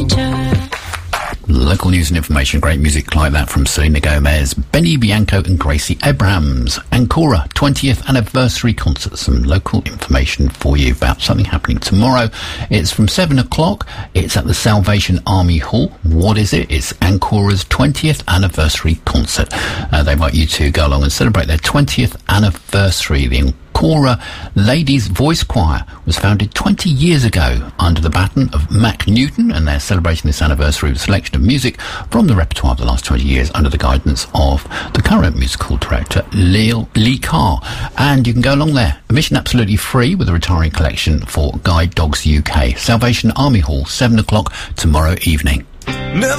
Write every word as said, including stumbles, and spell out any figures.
Local news and information, great music like that from Selena Gomez, Benny Bianco and Gracie Abrams. Ancora twentieth anniversary concert. Some local information for you about something happening tomorrow. It's from seven o'clock. It's at the Salvation Army Hall. What is it? It's Ancora's twentieth anniversary concert. Uh, they invite you to go along and celebrate their twentieth anniversary. The Ancora Ladies Voice Choir was founded twenty years ago under the baton of Mac Newton, and they're celebrating this anniversary with a selection of music from the repertoire of the last twenty years under the guidance of the current musical director, Leo Lee Carr. And you can go along there. Admission absolutely free with a retiring collection for Guide Dogs U K. Salvation Army Hall, seven o'clock tomorrow evening.